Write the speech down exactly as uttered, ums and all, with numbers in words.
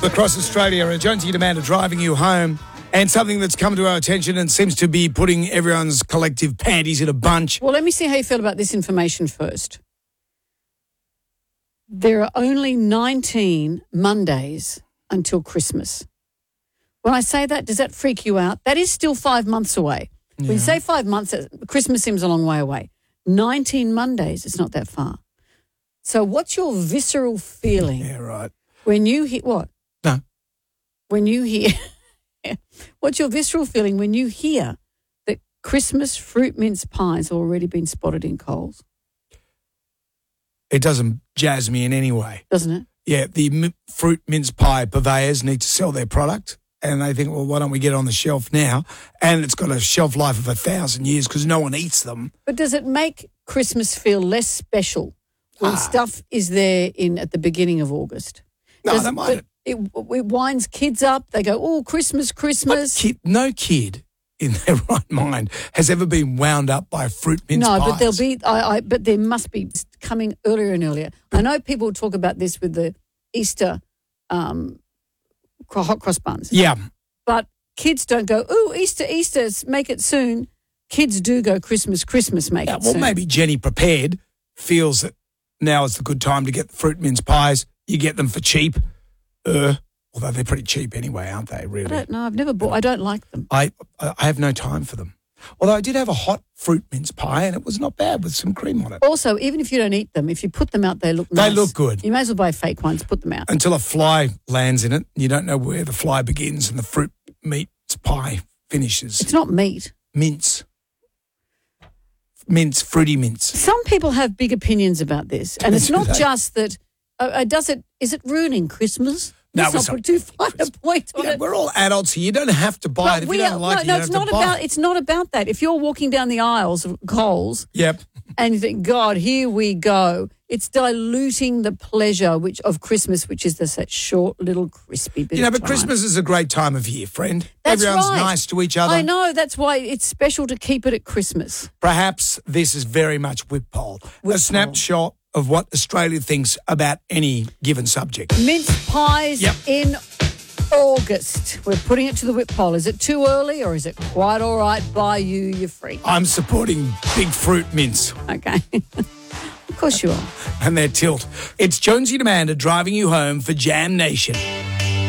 Across Australia, a Jonesy and Amanda driving you home, and something that's come to our attention and seems to be putting everyone's collective panties in a bunch. Well, let me see how you feel about this information first. There are only nineteen Mondays until Christmas. When I say that, does that freak you out? That is still five months away. Yeah. When you say five months, Christmas seems a long way away. nineteen Mondays, it's not that far. So what's your visceral feeling? Yeah, right. When you hear, what? No. When you hear, what's your visceral feeling when you hear that Christmas fruit mince pies have already been spotted in Coles? It doesn't jazz me in any way. Doesn't it? Yeah, the m- fruit mince pie purveyors need to sell their product, and they think, well, why don't we get it on the shelf now? And it's got a shelf life of a thousand years because no one eats them. But does it make Christmas feel less special when ah. stuff is there in at the beginning of August? No, does, that might. It, it, it winds kids up. They go, oh, Christmas, Christmas. Kid, no kid in their right mind has ever been wound up by fruit mince no, pies. No, but there'll be. I, I, but there must be coming earlier and earlier. I know people talk about this with the Easter um, hot cross buns. Yeah. But kids don't go, ooh, Easter, Easter, make it soon. Kids do go Christmas, Christmas, make yeah, it well, soon. Well, maybe Jenny Prepared feels that now is the good time to get the fruit mince pies. You get them for cheap. Uh, although they're pretty cheap anyway, aren't they, really? I don't know. I've never bought. I don't like them. I I have no time for them. Although I did have a hot fruit mince pie and it was not bad with some cream on it. Also, even if you don't eat them, if you put them out, they look nice. They look good. You may as well buy fake ones, put them out. Until a fly lands in it. You don't know where the fly begins and the fruit mince pie finishes. It's not meat. Mince. Mince, fruity mince. Some people have big opinions about this. And it's not just that, uh, does it, is it ruining Christmas? No, Let's not put too fine a point on yeah, it. We're all adults here. You don't have to buy but it if we you don't are, like no, it. No, you it's don't not have to about. buy. It's not about that. If you're walking down the aisles of Coles, yep, and you think, God, here we go. It's diluting the pleasure which of Christmas, which is this that short little crispy bit. You know, of but time. Christmas is a great time of year, friend. That's Everyone's right. nice to each other. I know. That's why it's special to keep it at Christmas. Perhaps this is very much whip poll, Whip a snapshot of what Australia thinks about any given subject. Mince pies yep. in August. We're putting it to the whip poll. Is it too early or is it quite all right by you, you freak? I'm supporting big fruit mince. Okay. Of course you are. And their tilt. It's Jonesy and Amanda driving you home for Jam Nation.